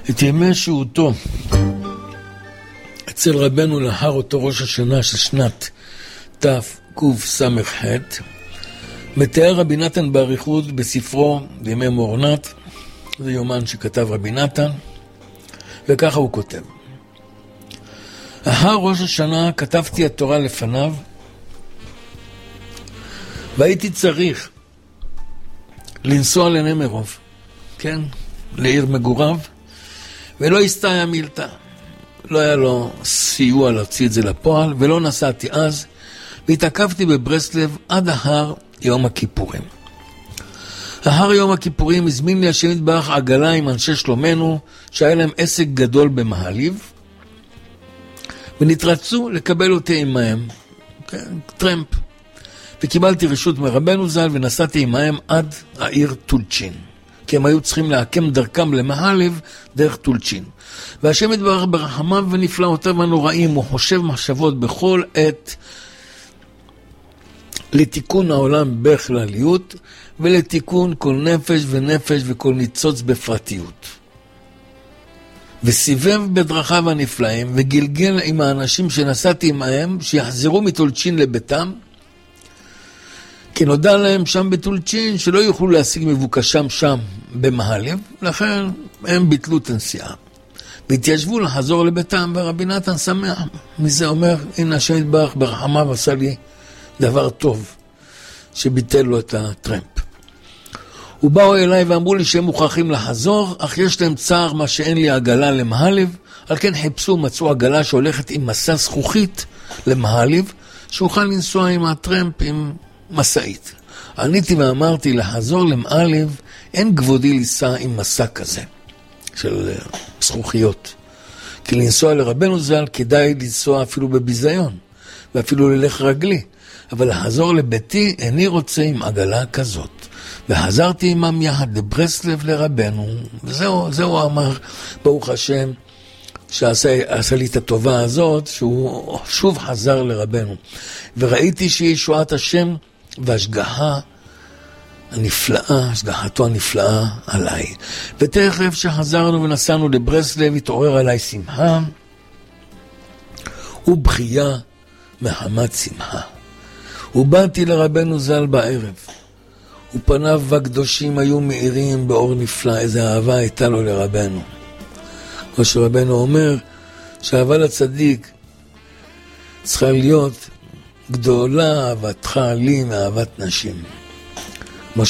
את ימי שהותו אצל רבנו לאחר אותו ראש השנה של שנת תקס"ח מתאר רבי נתן באריכות בספרו בימי מורנת, זה יומן שכתב רבי נתן, וככה הוא כותב: אחר ראש השנה כתבתי התורה לפניו, והייתי צריך לנסוע לנמרוב, כן, לעיר מגוריו, ולא הסתייע מילתא, לא היה לו סיוע להוציא את זה לפועל, ולא נסעתי אז, והתעכבתי בברסלב עד אחר יום הכיפורים. אחר יום הכיפורים הזמין לי השם יתברך עגלה עם אנשי שלומנו, שהיה להם עסק גדול במעליב, ונתרצו לקבל אותי עמהם, כן, טרמפ. וקיבלתי רשות מרבנו ז"ל ונסעתי עמהם עד העיר טולצ'ין, כי הם היו צריכים להקם דרכם למעליב דרך טולצ'ין. והשם יתברך ברחמיו ונפלאותיו הנוראים, הוא חושב מחשבות בכל עת לתיקון העולם בכלליות, ולתיקון כל נפש ונפש וכל ניצוץ בפרטיות. וסיבב בדרכיו הנפלאים, וגלגל עם האנשים שנסעתי עמהם, שיחזרו מטולצ'ין לביתם, כי נודע להם שם בטולצ'ין שלא יוכלו להשיג מבוקשם שם במעליב, לכן הם ביטלו את הנסיעה. והתיישבו לחזור לביתם, ורבי נתן שמח. מזה אומר, הנה השם יתברך ברחמיו עשה לי דבר טוב, שביטל לו את הטרמפ. ובאו אליי ואמרו לי שהם מוכרחים לחזור, אך יש להם צער מה שאין לי עגלה למעליב, על כן חיפשו, מצאו עגלה שהולכת עם מסע זכוכית למעליב, שאוכל לנסוע עם הטרמפ עם מסעית. עניתי ואמרתי, לחזור למעליב, אין כבודי לנסוע עם מסע כזה, של זכוכיות. כי לנסוע לרבנו ז"ל כדאי לנסוע אפילו בביזיון, ואפילו ללך רגלי. אבל לחזור לביתי איני רוצה עם עגלה כזאת. וחזרתי עמם יחד לברסלב לרבנו, וזהו אמר, ברוך השם, שעשה לי את הטובה הזאת, שהוא שוב חזר לרבנו. וראיתי שהיא ישועת השם והשגחה הנפלאה, השגחתו הנפלאה עליי. ותכף שחזרנו ונסענו לברסלב, התעורר עליי שמחה ובחייה מחמת שמחה. ובאתי לרבנו ז"ל בערב, ופניו הקדושים היו מאירים באור נפלא, איזה אהבה הייתה לו לרבנו. כמו שרבנו אומר, שאהבה לצדיק צריכה להיות גדולה אהבתך לי מאהבת נשים. כמו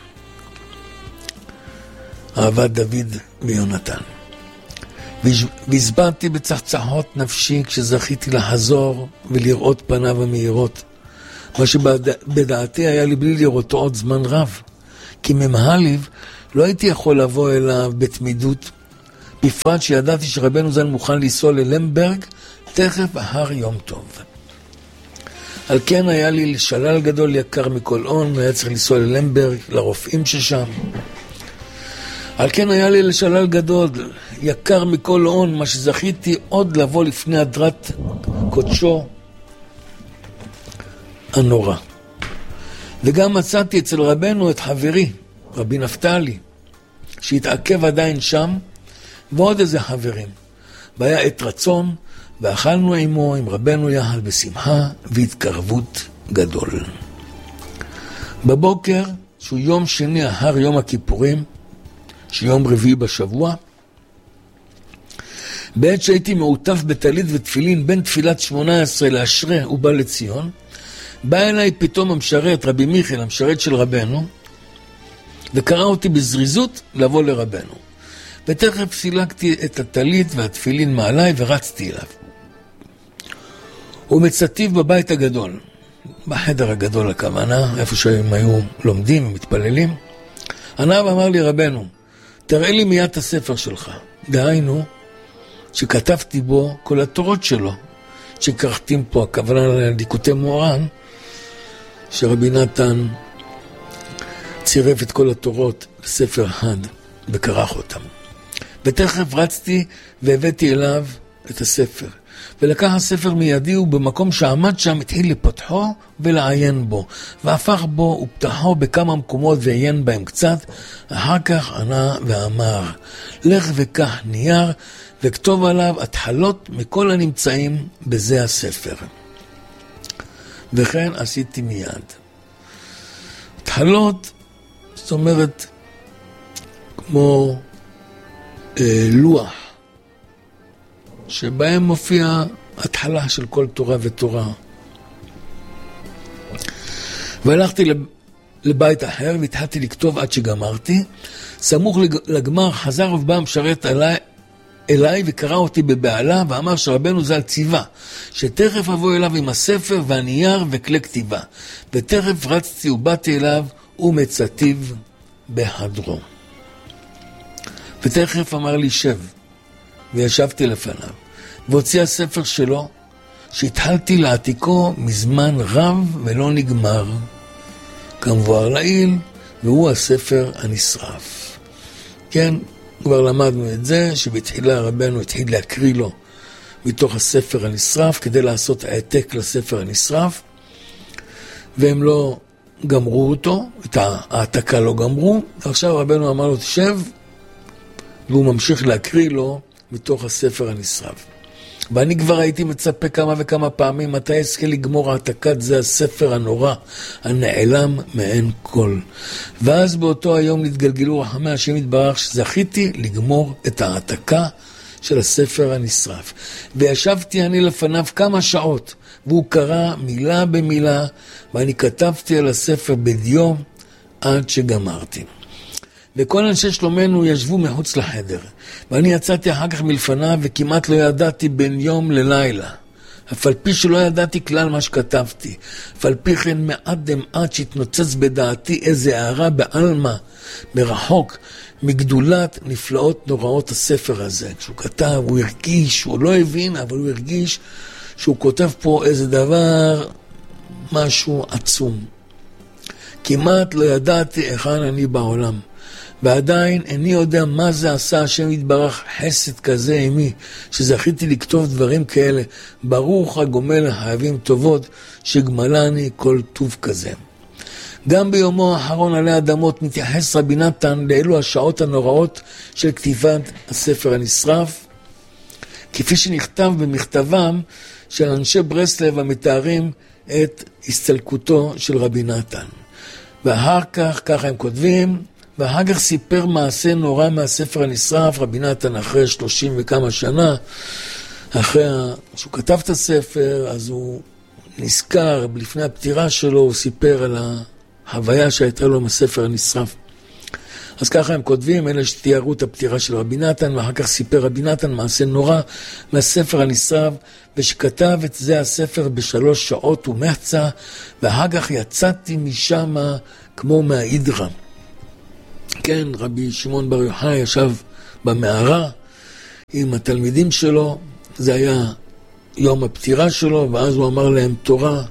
שאהבת דוד ויונתן. והסברתי בצחצחות נפשי כשזכיתי לחזור ולראות פניו המאירות. מה שבדעתי היה לי בלי לראותו עוד זמן רב. כי ממעליב לא הייתי יכול לבוא אליו בתמידות, בפרט שידעתי שרבנו ז"ל מוכן לנסוע ללמברג תכף אחר יום טוב. על כן היה לי שלל גדול יקר מכל עון, והיה צריך לנסוע ללמברג, לרופאים ששם. על כן היה לי לשלל גדול יקר מכל עון, מה שזכיתי עוד לבוא לפני הדרת קודשו הנורא. וגם מצאתי אצל רבנו את חברי, רבי נפתלי, שהתעכב עדיין שם, ועוד איזה חברים. והיה עת רצון, ואכלנו עמו עם רבנו יחד בשמחה והתקרבות גדול. בבוקר, שהוא יום שני אחר יום הכיפורים, שיום רביעי בשבוע, בעת שהייתי מעוטף בטלית ותפילין בין תפילת 18 לאשרי ובא לציון, בא אליי פתאום המשרת, רבי מיכאל, המשרת של רבנו, וקרא אותי בזריזות לבוא לרבנו. ותכף סילקתי את הטלית והתפילין מעליי ורצתי אליו. הוא מצטיב בבית הגדול, בחדר הגדול הכוונה, איפה שהם היו לומדים ומתפללים. ענה ואמר לי, רבנו, תראה לי מיד את הספר שלך. דהיינו, שכתבתי בו כל התורות שלו, שקרחתים פה, הכוונה לליקוטי מוהר"ן, שרבי נתן צירף את כל התורות לספר אחד וכרך אותם. ותכף רצתי והבאתי אליו את הספר. ולקח הספר מידי, ובמקום שעמד שם התחיל לפתחו ולעיין בו, והפך בו ופתחו בכמה מקומות ועיין בהם קצת. אחר כך ענה ואמר, לך וקח נייר וכתוב עליו התחלות מכל הנמצאים בזה הספר. וכן עשיתי מיד. התחלות, זאת אומרת, כמו לוח, שבהם מופיע התחלה של כל תורה ותורה. והלכתי לבית אחר והתחלתי לכתוב עד שגמרתי. סמוך לגמר חזר ובא המשרת אליי וקרא אותי בבעלה ואמר שרבנו ז"ל ציווה שתכף אבוא אליו עם הספר והנייר וכלי כתיבה, ותכף רצתי ובאתי אליו ומצאתיו בהדרו. ותכף אמר לי שב, וישבתי לפניו והוציא הספר שלו שהתחלתי להעתיקו מזמן רב ולא נגמר, כמבואר לעיל, והוא הספר הנשרף. כן, כבר למדנו את זה, שבתחילה רבנו התחיל להקריא לו מתוך הספר הנשרף, כדי לעשות העתק לספר הנשרף, והם לא גמרו אותו, את העתקה לא גמרו, ועכשיו רבנו אמר לו תשב, והוא ממשיך להקריא לו מתוך הספר הנשרף. ואני כבר הייתי מצפה כמה וכמה פעמים, מתי אזכה לגמור העתקת זה הספר הנורא, הנעלם מעין כל. ואז באותו היום נתגלגלו רחמי השם יתברך, שזכיתי לגמור את העתקה של הספר הנשרף. וישבתי אני לפניו כמה שעות, והוא קרא מילה במילה, ואני כתבתי על הספר בדיו עד שגמרתי. וכל אנשי שלומנו ישבו מחוץ לחדר, ואני יצאתי אחר כך מלפניו וכמעט לא ידעתי בין יום ללילה, אף על פי שלא ידעתי כלל מה שכתבתי, אף על פי כן מעט דמעט שהתנוצץ בדעתי איזה הערה בעלמא מרחוק מגדולת נפלאות נוראות הספר הזה. כשהוא כתב הוא הרגיש, הוא לא הבין אבל הוא הרגיש שהוא כותב פה איזה דבר, משהו עצום. כמעט לא ידעתי היכן אני בעולם, ועדיין איני יודע מה זה עשה השם יתברך חסד כזה עמי, שזכיתי לכתוב דברים כאלה. ברוך הגומל החייבים טובות, שגמלני כל טוב כזה. גם ביומו האחרון עלי אדמות מתייחס רבי נתן לאלו השעות הנוראות של כתיבת הספר הנשרף, כפי שנכתב במכתבם של אנשי ברסלב המתארים את הסתלקותו של רבי נתן. ואחר כך, ככה הם כותבים, ואחר כך סיפר מעשה נורא מהספר הנשרף, רבי נתן אחרי 30 וכמה שנה, אחרי שהוא כתב את הספר, אז הוא נזכר, לפני הפטירה שלו, הוא סיפר על החוויה שהייתה לו מהספר הנשרף. אז ככה הם כותבים, אלה שתיארו את הפטירה של רבי נתן, ואחר כך סיפר רבי נתן מעשה נורא מהספר הנשרף, ושכתב את זה הספר ב3 שעות ומחצה, ואחר כך יצאתי משם כמו מההידרה. כן, רבי שמעון בר יוחאי ישב במערה עם התלמידים שלו, זה היה יום הפטירה שלו, ואז הוא אמר להם תורה,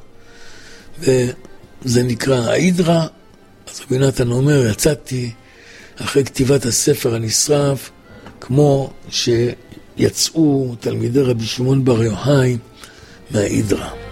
וזה נקרא ההידרה. אז רבי נתן אומר, יצאתי אחרי כתיבת הספר הנשרף, כמו שיצאו תלמידי רבי שמעון בר יוחאי מההידרה.